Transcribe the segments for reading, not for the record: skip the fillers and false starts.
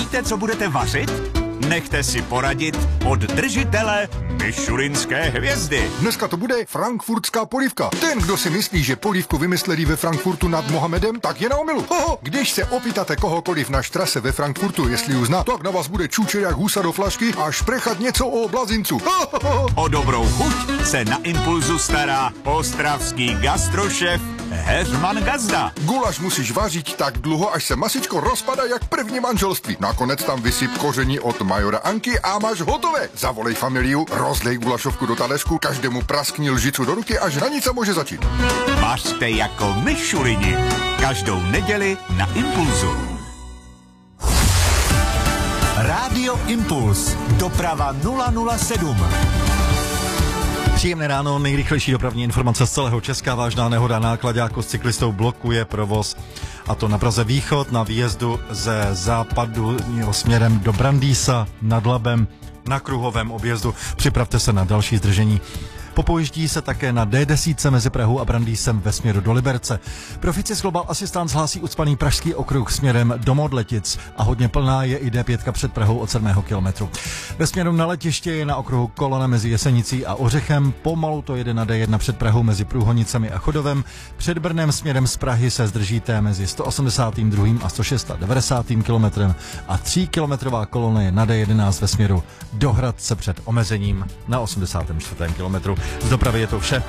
Nevíte, co budete vařit? Nechte si poradit od držitele mišulinské hvězdy. Dneska to bude frankfurtská polívka. Ten, kdo si myslí, že polívku vymysleli ve Frankfurtu nad Mohamedem, tak je na omylu. Když se opýtáte kohokoliv na štrase ve Frankfurtu, jestli ji zná, tak na vás bude čučet jak husa do flašky a šprechat něco o blazincu. O dobrou chuť se na Impulzu stará ostravský gastrošef Heřman Gazda. Gulaš musíš vařit tak dlouho, až se masičko rozpadá jak první manželství. Nakonec tam vysyp koření od majora Anky a máš hotové. Zavolej familiu, rozlej gulašovku do taléřku, každému praskni lžicu do ruky, až hranice může začít. Vařte jako Mišulini. Každou neděli na Impulzu. Rádio Impuls. Doprava 007. Příjemné ráno, nejrychlejší dopravní informace z celého Česka. Vážná nehoda náklaďáku s cyklistou blokuje provoz, a to na Praze východ na výjezdu ze západu směrem do Brandýsa nad Labem na kruhovém objezdu. Připravte se na další zdržení. Popojíždí se také na D10 mezi Prahou a Brandýsem ve směru do Liberce. Proficis Global Assistance hlásí ucpaný pražský okruh směrem do Modletic a hodně plná je i D5 před Prahou od 7. kilometru. Ve směru na letiště je na okruhu kolona mezi Jesenicí a Ořechem, pomalu to jede na D1 před Prahou mezi Průhonicemi a Chodovem. Před Brnem směrem z Prahy se zdržíte mezi 182. a 196. kilometrem a 3kilometrová kolona je na D11 ve směru do Hradce před omezením na 84. kilometru. Z dopravy je to vše.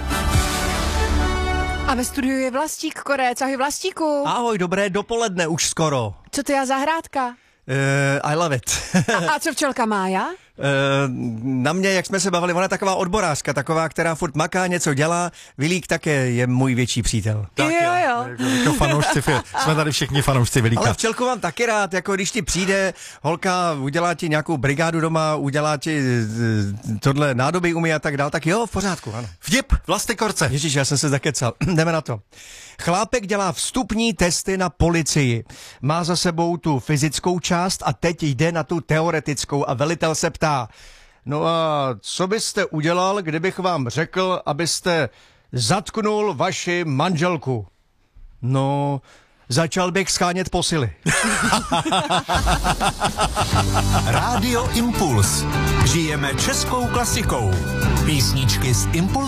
A ve studiu je Vlastík Korec. Ahoj Vlastíku. Ahoj, dobré dopoledne už skoro. Co to je zahrádka? I love it. A co včelka Mája? Na mě, jak jsme se bavili, ona je taková odborářka, taková, která furt maká, něco dělá. Vilík také je můj větší přítel. Tak jo. Jako fanoušci, jsme tady všichni fanoušci Vilíka. Ale včelku mám taky rád, jako když ti přijde holka, udělá ti nějakou brigádu doma, udělá ti tohle nádoby umí a tak dál, tak jo, v pořádku, ano. Vtip, Vlasty Korce. Ježíš, já jsem se zakecal. Jdeme na to. Chlápek dělá vstupní testy na policii. Má za sebou tu fyzickou část a teď jde na tu teoretickou a velitel se ptá: no a co byste udělal, kdybych vám řekl, abyste zatknul vaši manželku? No, začal bych shánět posily. Rádio Impuls. Žijeme českou klasikou. Písničky z Impulzu.